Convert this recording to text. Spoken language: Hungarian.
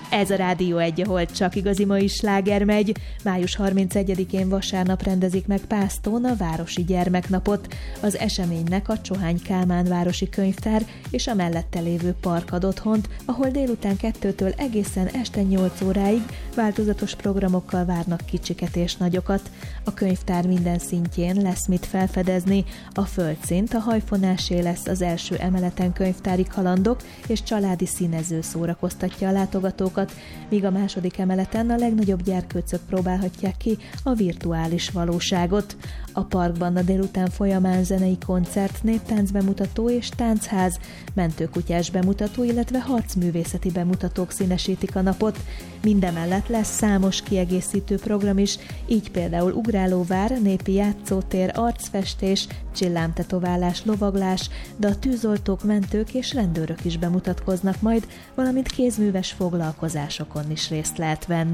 Ez a Rádió 1, ahol csak igazi mai sláger megy. Május 31-én vasárnap rendezik meg Pásztón a Városi Gyermeknapot. Az eseménynek a Csohány Kálmán Városi Könyvtár és a mellette lévő park ad otthont, ahol délután 2-től egészen este 8 óráig változatos programokkal várnak kicsiket és nagyokat. A könyvtár minden szintjén lesz mit felfedezni. A földszint, a hajfonásé lesz, az első emeleten könyvtári kalandok és családi színező szórakoztatja a látogatókat, míg a második emeleten a legnagyobb gyerkőcök próbálhatják ki a virtuális valóságot. A parkban a délután folyamán zenei koncert, néptánc bemutató és táncház, mentőkutyás bemutató, illetve harcművészeti bemutatók színesítik a napot. Mindemellett lesz számos kiegészítő program is, így például ugrálóvár, népi játszótér, arcfestés, csillámtetoválás, lovaglás, de a tűzoltók, mentők és rendőrök is bemutatkoznak majd, valamint kézműves foglalkozásokon is részt lehet venni.